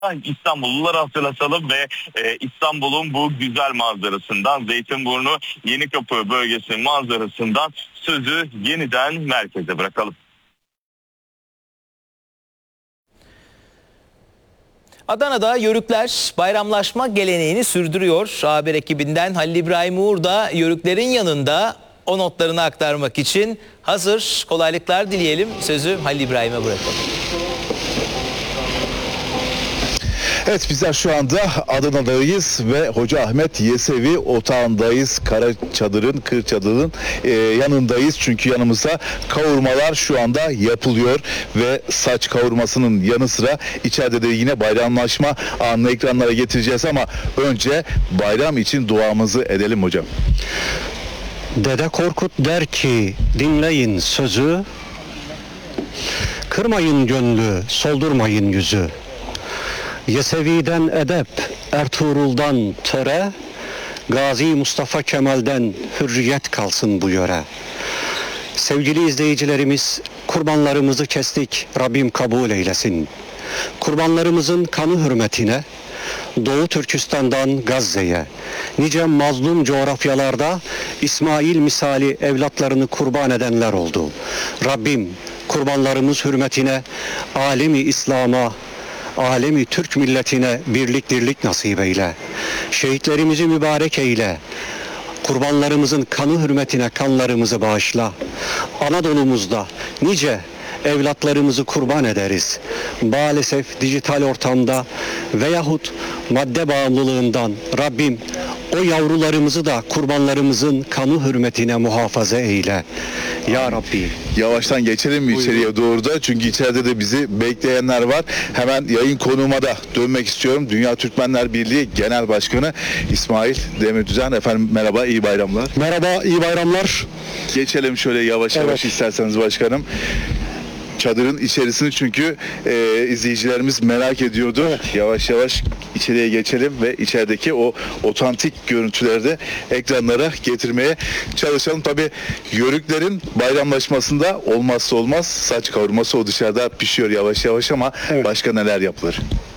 İstanbulluları hatırlatalım ve İstanbul'un bu güzel manzarasından, Zeytinburnu Yenikapı bölgesinin manzarasından sözü yeniden merkeze bırakalım. Adana'da Yörükler bayramlaşma geleneğini sürdürüyor. Haber ekibinden Halil İbrahim Uğur da Yörüklerin yanında o notlarını aktarmak için hazır. Kolaylıklar dileyelim. Sözü Halil İbrahim'e bırakalım. Evet, bizler şu anda Adana'dayız ve Hoca Ahmet Yesevi Otağı'ndayız. Kara çadırın, kır çadırın yanındayız. Çünkü yanımızda kavurmalar şu anda yapılıyor ve saç kavurmasının yanı sıra içeride de yine bayramlaşma anını ekranlara getireceğiz ama önce bayram için duamızı edelim hocam. Dede Korkut der ki, dinleyin sözü, kırmayın gönlü, soldurmayın yüzü. Yesevi'den edep, Ertuğrul'dan töre, Gazi Mustafa Kemal'den hürriyet kalsın bu yöre. Sevgili izleyicilerimiz, kurbanlarımızı kestik, Rabbim kabul eylesin. Kurbanlarımızın kanı hürmetine, Doğu Türkistan'dan Gazze'ye, nice mazlum coğrafyalarda İsmail misali evlatlarını kurban edenler oldu. Rabbim kurbanlarımız hürmetine, alemi İslam'a, alemi Türk milletine birlik dirlik nasip eyle. Şehitlerimizi mübarek eyle. Kurbanlarımızın kanı hürmetine kanlarımızı bağışla. Anadolu'muzda nice evlatlarımızı kurban ederiz. Maalesef dijital ortamda veyahut madde bağımlılığından Rabbim o yavrularımızı da kurbanlarımızın kanı hürmetine muhafaza eyle. Ya Rabbi. Yavaştan geçelim mi içeriye doğru da? Çünkü içeride de bizi bekleyenler var. Hemen yayın konuğuma da dönmek istiyorum. Dünya Türkmenler Birliği Genel Başkanı İsmail Demirtüzen. Efendim merhaba, iyi bayramlar. Merhaba, iyi bayramlar. Geçelim şöyle yavaş yavaş isterseniz başkanım. Çadırın içerisini çünkü izleyicilerimiz merak ediyordu. Evet. Yavaş yavaş içeriye geçelim ve içerideki o otantik görüntüleri de ekranlara getirmeye çalışalım. Tabii Yörüklerin bayramlaşmasında olmazsa olmaz saç kavurması, o dışarıda pişiyor yavaş yavaş ama evet, başka neler yapılır?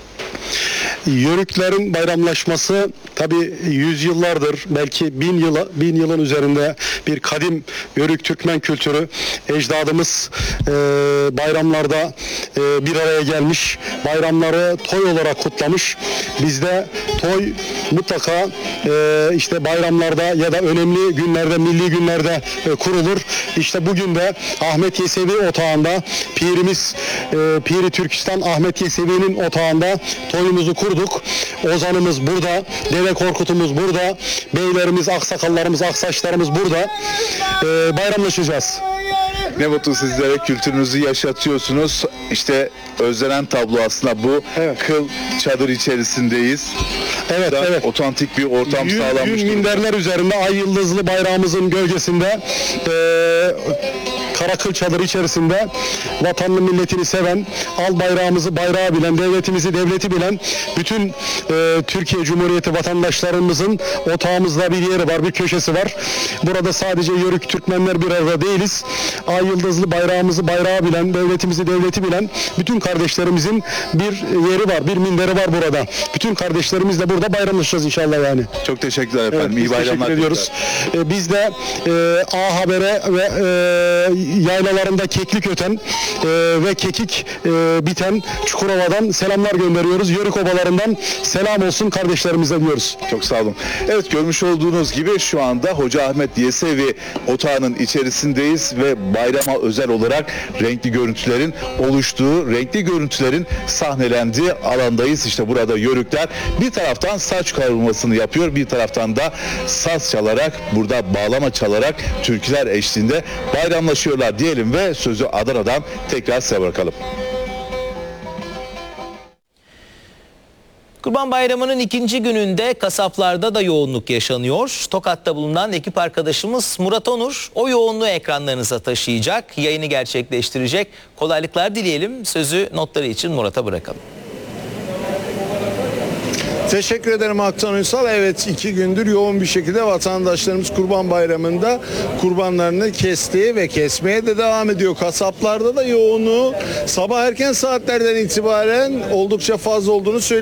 Yörüklerin bayramlaşması tabi yüzyıllardır, belki bin yılın üzerinde bir kadim Yörük Türkmen kültürü. Ecdadımız bayramlarda bir araya gelmiş, bayramları toy olarak kutlamış. Bizde toy mutlaka işte bayramlarda ya da önemli günlerde, milli günlerde kurulur. İşte bugün de Ahmet Yesevi Otağı'nda pirimiz, Piri Türkistan Ahmet Yesevi'nin otağında toyumuzu kurduk. Ozanımız burada, Dede Korkut'umuz burada, beylerimiz, aksakallarımız, aksaçlarımız burada. Bayramlaşacağız. Ne mutlu sizlere, kültürünüzü yaşatıyorsunuz. İşte özlenen tablo aslında bu. Evet. Kıl çadır içerisindeyiz. Evet, evet. Otantik bir ortam sağlanmış. Yün minderler üzerinde ay yıldızlı bayrağımızın gölgesinde Karakıl çadırı içerisinde vatanını milletini seven, al bayrağımızı bayrağı bilen, devletimizi devleti bilen bütün Türkiye Cumhuriyeti vatandaşlarımızın otağımızda bir yeri var, bir köşesi var. Burada sadece Yörük Türkmenler bir arada değiliz. Ay yıldızlı bayrağımızı bayrağı bilen, devletimizi devleti bilen bütün kardeşlerimizin bir yeri var, bir minderi var burada. Bütün kardeşlerimizle burada bayramlaşacağız inşallah yani. Çok teşekkürler efendim. Evet, İyi bayramlar. Teşekkür ediyoruz. Biz de A Haber'e ve yaylalarında keklik öten ve kekik biten Çukurova'dan selamlar gönderiyoruz. Yörük obalarından selam olsun kardeşlerimize diyoruz. Çok sağ olun. Evet, görmüş olduğunuz gibi şu anda Hoca Ahmet Yesevi Otağı'nın içerisindeyiz ve bayrama özel olarak renkli görüntülerin oluştuğu, renkli görüntülerin sahnelendiği alandayız. İşte burada Yörükler bir taraftan saç kavurmasını yapıyor, bir taraftan da saz çalarak, burada bağlama çalarak türküler eşliğinde bayramlaşıyorlar diyelim ve sözü Adana'dan tekrar size bırakalım. Kurban Bayramı'nın ikinci gününde kasaplarda da yoğunluk yaşanıyor. Tokat'ta bulunan ekip arkadaşımız Murat Onur o yoğunluğu ekranlarınıza taşıyacak, yayını gerçekleştirecek. Kolaylıklar dileyelim. Sözü notları için Murat'a bırakalım. Teşekkür ederim Aktan Ünsal. Evet, 2 gündür yoğun bir şekilde vatandaşlarımız Kurban Bayramı'nda kurbanlarını kesti ve kesmeye de devam ediyor. Kasaplarda da yoğunluğu sabah erken saatlerden itibaren oldukça fazla olduğunu söyleyeyim.